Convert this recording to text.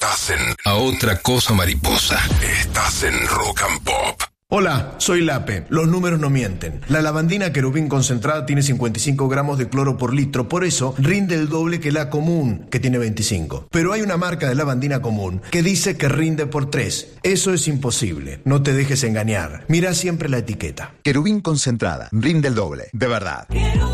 estás en A Otra Cosa Mariposa. Estás en Rock and Pop. Hola, soy Lape. Los números no mienten. La lavandina Querubín concentrada tiene 55 gramos de cloro por litro, por eso rinde el doble que la común, que tiene 25. Pero hay una marca de lavandina común que dice que rinde por 3. Eso es imposible. No te dejes engañar. Mira siempre la etiqueta. Querubín concentrada. Rinde el doble. De verdad.